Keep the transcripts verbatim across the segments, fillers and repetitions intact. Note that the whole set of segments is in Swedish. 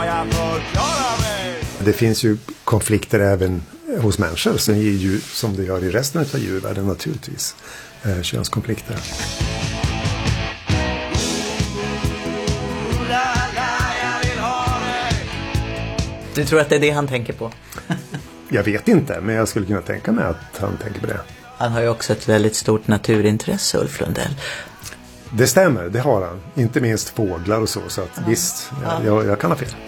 jag förklara mig. Det finns ju konflikter även hos människor som, djur, som det gör i resten av djurvärlden naturligtvis. Eh, könskonflikter. Du tror att det är det han tänker på? Jag vet inte, men jag skulle kunna tänka mig att han tänker på det. Han har ju också ett väldigt stort naturintresse, Ulf Lundell. Det stämmer, det har han. Inte minst fåglar och så, så att ja. visst, jag, jag, jag kan ha fel.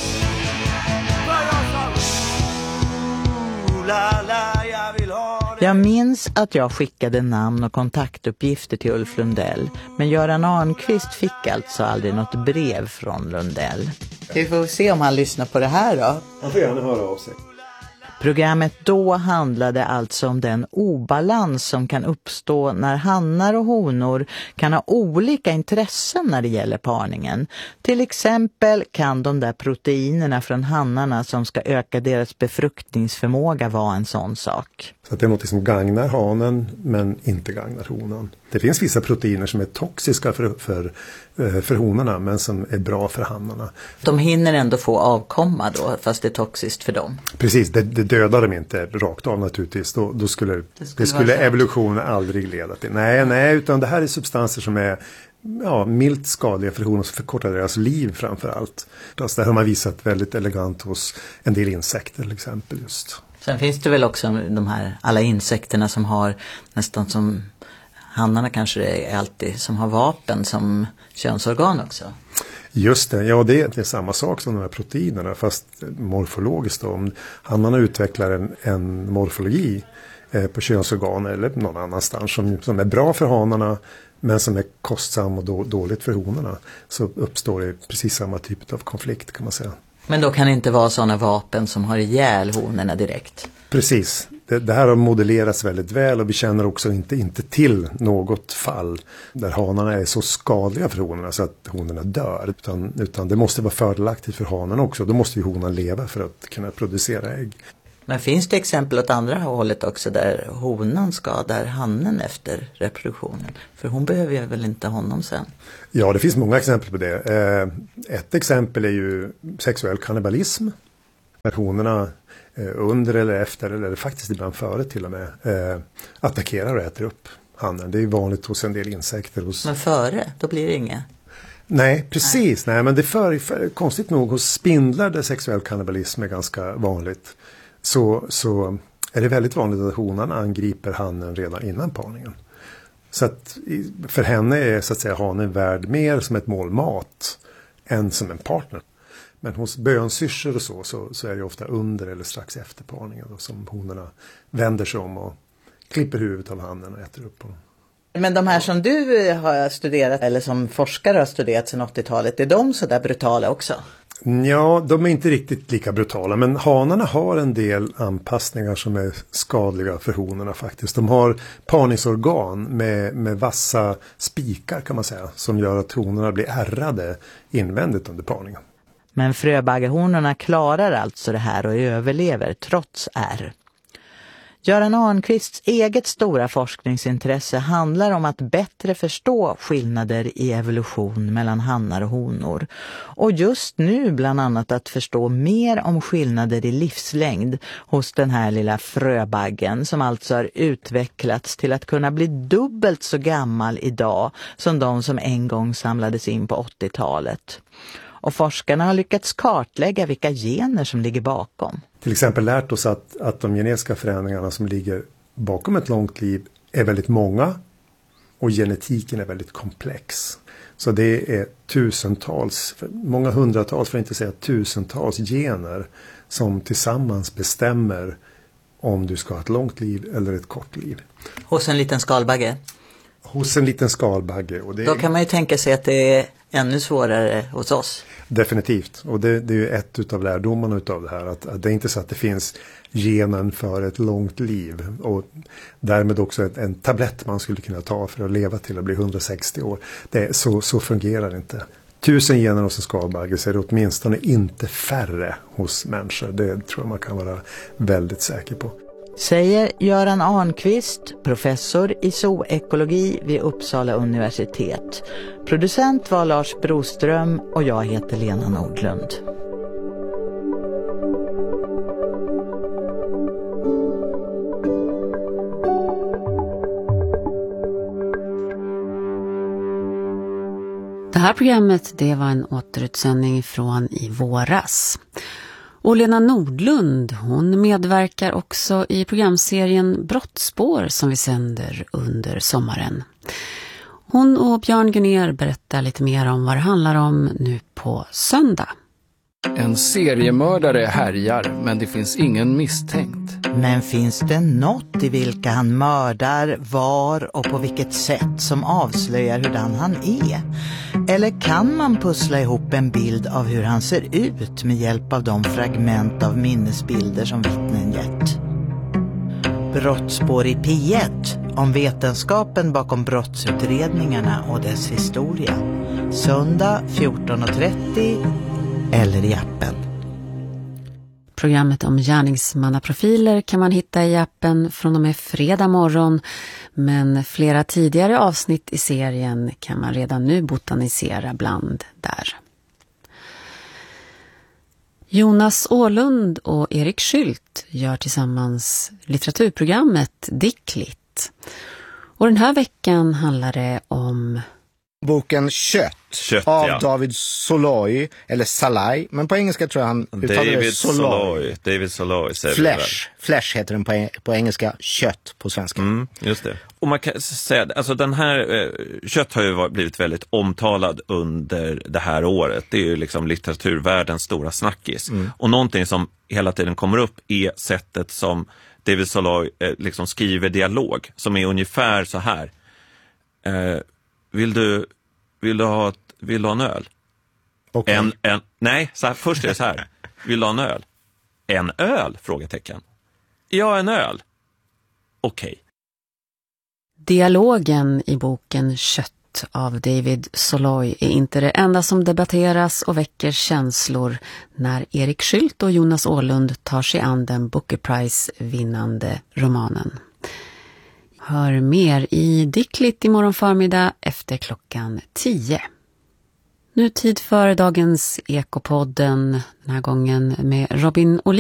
Jag minns att jag skickade namn och kontaktuppgifter till Ulf Lundell, men Göran Arnqvist fick alltså aldrig något brev från Lundell. Vi får se om han lyssnar på det här då. Han får gärna höra av sig. Programmet då handlade alltså om den obalans som kan uppstå när hannar och honor kan ha olika intressen när det gäller parningen. Till exempel kan de där proteinerna från hannarna som ska öka deras befruktningsförmåga vara en sån sak. Så att det är något som gagnar hanen men inte gagnar honan. Det finns vissa proteiner som är toxiska för, för, för honorna men som är bra för hannarna. De hinner ändå få avkomma då fast det är toxiskt för dem. Precis, det, det dödar dem inte rakt av naturligtvis. Då, då skulle, det skulle, det skulle evolutionen aldrig leda till. Nej, nej, utan det här är substanser som är ja, milt skadliga för honor som förkortar deras liv framför allt. Det har man visat väldigt elegant hos en del insekter till exempel just. Sen finns det väl också de här alla insekterna som har nästan som hannarna kanske är alltid som har vapen som könsorgan också. Just det, ja det är, det är samma sak som de här proteinerna fast morfologiskt då. Om hannarna utvecklar en, en morfologi eh, på könsorgan eller någon annanstans som, som är bra för hanarna men som är kostsam och då, dåligt för honorna så uppstår det precis samma typ av konflikt kan man säga. Men då kan det inte vara sådana vapen som har ihjäl honorna direkt? Precis. Det, det här har modellerats väldigt väl och vi känner också inte, inte till något fall där hanarna är så skadliga för honorna så att honorna dör. Utan, utan det måste vara fördelaktigt för hanen också. Då måste ju honan leva för att kunna producera ägg. Men finns det exempel åt andra hållet också där honan skadar hannen efter reproduktionen? För hon behöver ju väl inte honom sen? Ja, det finns många exempel på det. Ett exempel är ju sexuell kannibalism. När honorna under eller efter eller faktiskt ibland före till och med attackerar och äter upp hannen. Det är ju vanligt hos en del insekter. Hos... Men före, då blir det inget? Nej, precis. Nej. Nej, men det är för, för, konstigt nog hos spindlar där sexuell kannibalism är ganska vanligt. Så, så är det väldigt vanligt att honan angriper hannen redan innan parningen. Så att för henne är så att säga hanen värd mer som ett mål mat än som en partner. Men hos bönsyrsor och så, så, så är det ofta under eller strax efter parningen då, som honorna vänder sig om och klipper huvudet av hannen och äter upp honom. Men de här som du har studerat eller som forskare har studerat sedan åttiotalet, är de så där brutala också? Ja, de är inte riktigt lika brutala men hanarna har en del anpassningar som är skadliga för honorna faktiskt. De har parningsorgan med, med vassa spikar kan man säga som gör att honorna blir ärrade invändigt under parningen. Men fröbaggehonorna klarar alltså det här och överlever trots ärr. Göran Arnqvists eget stora forskningsintresse handlar om att bättre förstå skillnader i evolution mellan hannar och honor. Och just nu bland annat att förstå mer om skillnader i livslängd hos den här lilla fröbaggen som alltså har utvecklats till att kunna bli dubbelt så gammal idag som de som en gång samlades in på åttiotalet. Och forskarna har lyckats kartlägga vilka gener som ligger bakom. Till exempel lärt oss att, att de genetiska förändringarna som ligger bakom ett långt liv är väldigt många och genetiken är väldigt komplex. Så det är tusentals, många hundratals för att inte säga tusentals gener som tillsammans bestämmer om du ska ha ett långt liv eller ett kort liv. Hos en liten skalbagge? Hos en liten skalbagge. Och det Då kan man ju tänka sig att det är ännu svårare hos oss. Definitivt. Och det, det är ju ett av lärdomarna utav det här. Att, att det är inte så att det finns genen för ett långt liv. Och därmed också ett, en tablett man skulle kunna ta för att leva till att bli hundrasextio år. Det, så, så fungerar det inte. Tusen gener hos en skalbagge så är det åtminstone inte färre hos människor. Det tror jag man kan vara väldigt säker på. Säger Göran Arnqvist, professor i zoekologi vid Uppsala universitet. Producent var Lars Broström och jag heter Lena Nordlund. Det här programmet, det var en återutsändning från i våras. Och Lena Nordlund, hon medverkar också i programserien Brottspår som vi sänder under sommaren. Hon och Björn Gunnér berättar lite mer om vad det handlar om nu på söndag. En seriemördare härjar, men det finns ingen misstänkt. Men finns det något i vilka han mördar, var och på vilket sätt som avslöjar hurdan han är? Eller kan man pussla ihop en bild av hur han ser ut med hjälp av de fragment av minnesbilder som vittnen gett? Brottspår i P ett om vetenskapen bakom brottsutredningarna och dess historia. Söndag fjorton och trettio eller i appen. Programmet om gärningsmannaprofiler kan man hitta i appen från och med fredag morgon, men flera tidigare avsnitt i serien kan man redan nu botanisera bland där. Jonas Åhlund och Erik Skylt gör tillsammans litteraturprogrammet Dicklit. Och den här veckan handlar det om boken Kött, Kött av ja. David Soloy, eller Salai, men på engelska tror jag han uttalar det David Soloy. Soloy. David Soloy säger Flesh. Flesh heter den på, på engelska, kött på svenska. Mm, just det. Och man kan säga, alltså den här eh, Kött har ju blivit väldigt omtalad under det här året. Det är ju liksom litteraturvärldens stora snackis. Mm. Och någonting som hela tiden kommer upp är sättet som David Soloy eh, liksom skriver dialog, som är ungefär så här. Eh, Vill du, vill du ha, ett, vill du ha en öl? Okay. En, en, nej, så här, först är det så här. Vill du ha en öl? En öl? Frågetecken. Ja, en öl. Okej. Okay. Dialogen i boken Kött av David Soloy är inte det enda som debatteras och väcker känslor när Erik Skylt och Jonas Åhlund tar sig an den Booker Prize-vinnande romanen. Hör mer i Dicklit imorgon förmiddag efter klockan tio. Nu tid för dagens Ekopodden, den här gången med Robin Olin.